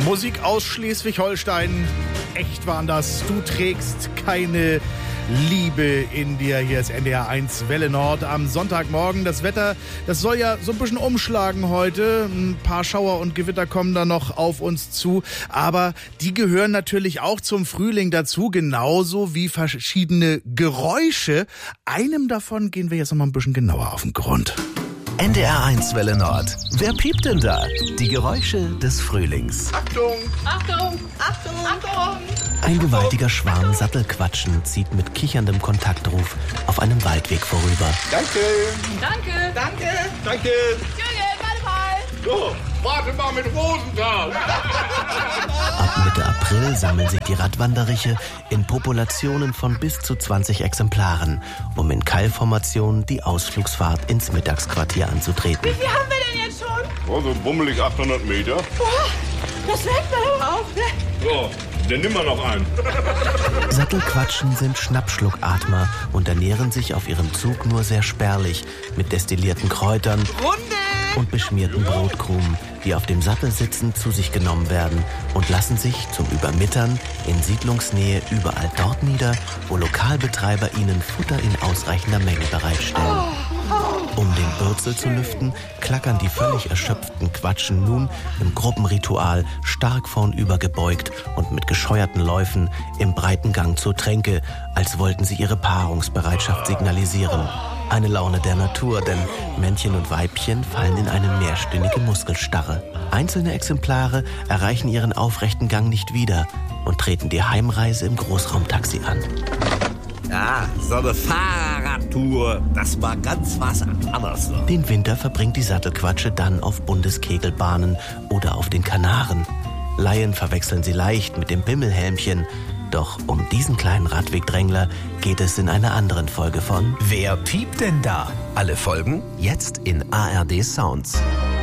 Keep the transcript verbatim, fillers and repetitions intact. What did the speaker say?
Musik aus Schleswig-Holstein. Echt waren das. Du trägst keine Liebe in dir. Hier ist N D R eins Welle Nord am Sonntagmorgen. Das Wetter, das soll ja so ein bisschen umschlagen heute. Ein paar Schauer und Gewitter kommen da noch auf uns zu. Aber die gehören natürlich auch zum Frühling dazu, genauso wie verschiedene Geräusche. Einem davon gehen wir jetzt noch mal ein bisschen genauer auf den Grund. N D R eins Welle Nord. Wer piept denn da? Die Geräusche des Frühlings. Achtung! Achtung! Achtung! Achtung! Ein gewaltiger Schwarm Sattelquatschen zieht mit kicherndem Kontaktruf auf einem Waldweg vorüber. Danke! Danke! Danke! Danke! Jürgen, warte mal! So, warte mal mit Rosenthal! Ab Mitte April sammeln sich die Radwanderiche in Populationen von bis zu zwanzig Exemplaren, um in Keilformation die Ausflugsfahrt ins Mittagsquartier anzutreten. Wie viel haben wir denn jetzt schon? Oh, so bummelig achthundert Meter. Boah, das fällt mir aber auf, ne? So, dann nimm mal noch einen. Sattelquatschen sind Schnappschluckatmer und ernähren sich auf ihrem Zug nur sehr spärlich mit destillierten Kräutern und beschmierten Brotkrumen, die auf dem Sattel sitzen, zu sich genommen werden und lassen sich zum Übermittern in Siedlungsnähe überall dort nieder, wo Lokalbetreiber ihnen Futter in ausreichender Menge bereitstellen. Um den Bürzel zu lüften, klackern die völlig erschöpften Quatschen nun im Gruppenritual stark vornüber gebeugt und mit gescheuerten Läufen im breiten Gang zur Tränke, als wollten sie ihre Paarungsbereitschaft signalisieren. Eine Laune der Natur, denn Männchen und Weibchen fallen in eine mehrstündige Muskelstarre. Einzelne Exemplare erreichen ihren aufrechten Gang nicht wieder und treten die Heimreise im Großraumtaxi an. Ja, so eine Fahrradtour, das war ganz was anderes. Den Winter verbringt die Sattelquatsche dann auf Bundeskegelbahnen oder auf den Kanaren. Laien verwechseln sie leicht mit dem Bimmelhelmchen. Doch um diesen kleinen Radwegdrängler geht es in einer anderen Folge von Wer piept denn da? Alle Folgen jetzt in A R D Sounds.